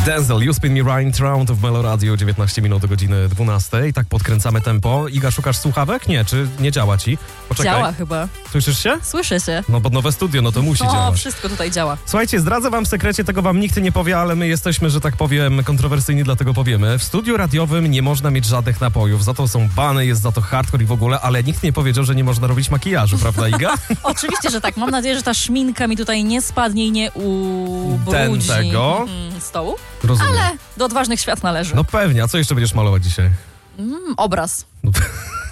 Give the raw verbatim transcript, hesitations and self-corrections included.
Denzel, You Spin Me Right Round w Melo Radio, dziewiętnaście minut do godziny dwunastej. Tak podkręcamy tempo. Iga, szukasz słuchawek? Nie, czy nie działa ci? Poczekaj. Działa chyba. Słyszysz się? Słyszę się. No bo nowe studio, no to musi o, działać. wszystko tutaj działa. Słuchajcie, zdradzę wam w sekrecie, tego wam nikt nie powie, ale my jesteśmy, że tak powiem, kontrowersyjni, dlatego powiemy. W studiu radiowym nie można mieć żadnych napojów, za to są bany, jest za to hardcore i w ogóle, ale nikt nie powiedział, że nie można robić makijażu, prawda, Iga? Oczywiście, że tak. Mam nadzieję, że ta szminka mi tutaj nie spadnie i nie ubrudzi tego mm, stołu. Rozumiem. Ale do odważnych świat należy. No pewnie, a co jeszcze będziesz malować dzisiaj? Mm, obraz. No,